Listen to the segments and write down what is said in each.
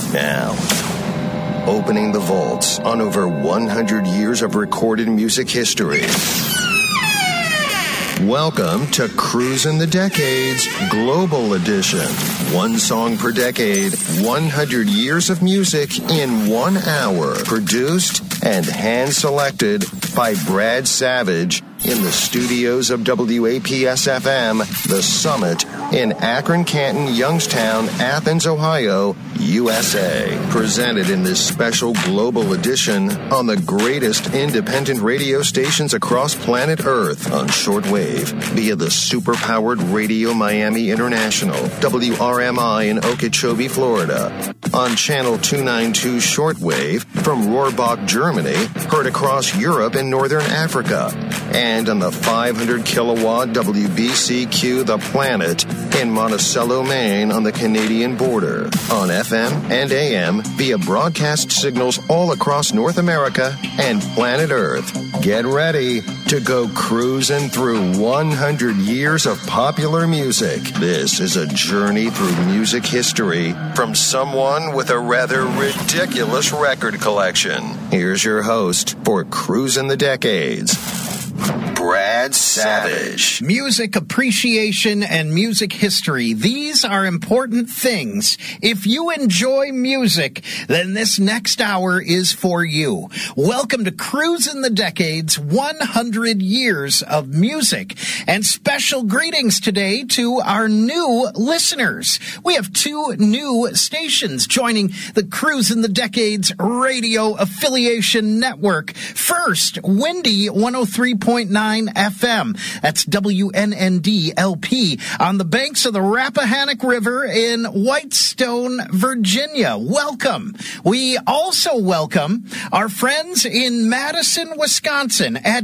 Now, opening the vaults on over 100 years of recorded music history. Welcome to Cruisin' the Decades Global Edition. One song per decade, 100 years of music in 1 hour. Produced and hand-selected by Brad Savage in the studios of WAPS-FM, The Summit in Akron, Canton, Youngstown, Athens, Ohio, USA. Presented in this special global edition on the greatest independent radio stations across planet Earth on shortwave via the super-powered Radio Miami International, WRMI in Okeechobee, Florida. On Channel 292 shortwave from Rohrbach, Germany, heard across Europe and Northern Africa. And on the 500 kilowatt WBCQ The Planet in Monticello, Maine on the Canadian border. On FM and AM via broadcast signals all across North America and planet Earth. Get ready to go cruising through 100 years of popular music. This is a journey through music history from someone with a rather ridiculous record collection. Here's your host for Cruisin' the Decades, Brad Savage. Music appreciation and music history. These are important things. If you enjoy music, then this next hour is for you. Welcome to Cruisin' the Decades, 100 years of music. And special greetings today to our new listeners. We have 2 new stations joining the Cruisin' the Decades radio affiliation network. First, Windy 103.9 FM. That's WNND-LP on the banks of the Rappahannock River in Whitestone, Virginia. Welcome. We also welcome our friends in Madison, Wisconsin at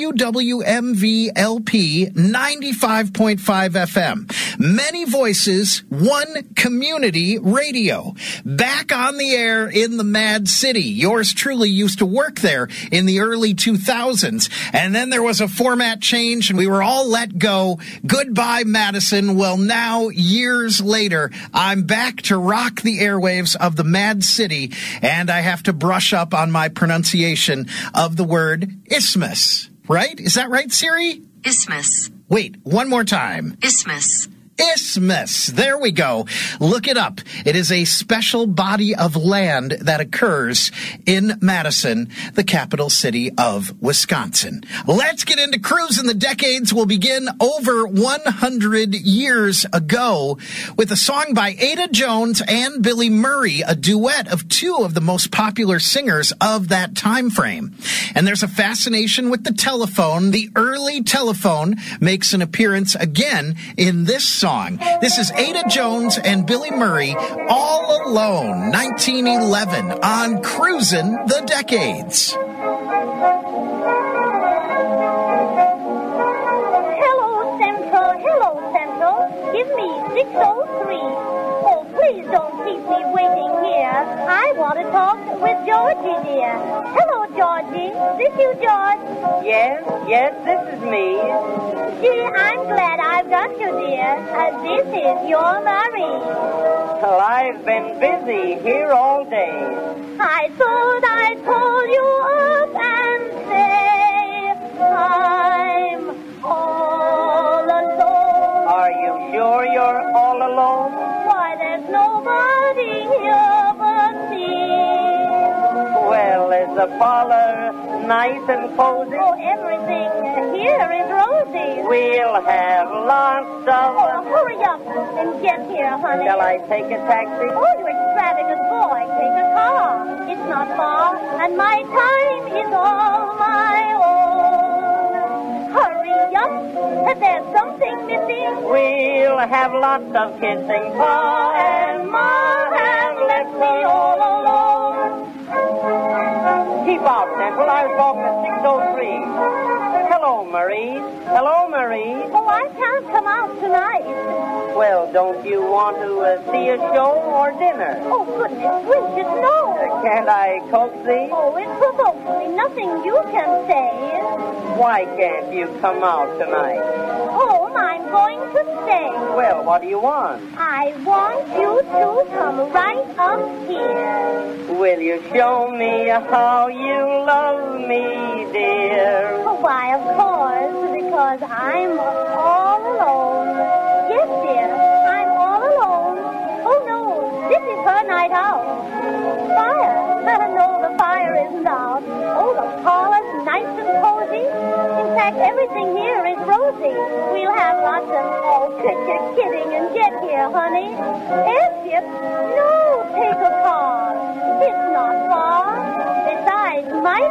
WWMV-LP 95.5 FM. Many voices, one community radio. Back on the air in the Mad City. Yours truly used to work there in the early 2000s. And then there was a format change and we were all let go. Goodbye, Madison. Well, now, years later, I'm back to rock the airwaves of the Mad City, and I have to brush up on my pronunciation of the word isthmus. Right? Is that right, Siri? Isthmus. Wait, one more time. Isthmus. Isthmus. There we go. Look it up. It is a special body of land that occurs in Madison, the capital city of Wisconsin. Let's get into Cruisin' the Decades. We'll begin over 100 years ago with a song by Ada Jones and Billy Murray, a duet of 2 of the most popular singers of that time frame. And there's a fascination with the telephone. The early telephone makes an appearance again in this song. This is Ada Jones and Billy Murray, All Alone, 1911, on Cruisin' the Decades. Hello, Central. Give me 603. Oh, please don't keep me waiting here. I want to talk with Georgie, dear. Hello, Georgie. This you, George? Yes, this is me. Gee, I'm glad I've got you, dear. This is your Marie. Well, I've been busy here all day. I thought I'd call you up and say I'm all alone. Are you sure you're all alone? Why, there's nobody here but me. Well, is the parlor nice and cozy? Oh, everything here is rosy. We'll have lots of... Oh, hurry up and get here, honey. Shall I take a taxi? Oh, you extravagant boy, take a car. It's not far, and my time is all my own. Hurry up, there's something missing. We'll have lots of kissing. Pa and Ma have left me all alone. Keep out, Central. I was talking to 603. Hello, Marie. Oh, I can't come out tonight. Well, don't you want to see a show or dinner? Oh, goodness gracious, no. Can't I coax thee? Oh, it provokes me. Nothing you can say. Why can't you come out tonight? Oh, come, I'm going to stay. Well, what do you want? I want you to come right up here. Will you show me how you love me, dear? Why, of course, because I'm all alone. Yes, dear, I'm all alone. Oh, no, this is her night out. Fire? No, the fire isn't out. Oh, the parlor's nice and cozy. In fact, everything here is rosy. We'll have lots of, quit your kidding and get here, honey. Airship? No, take a car. It's not far. Besides, my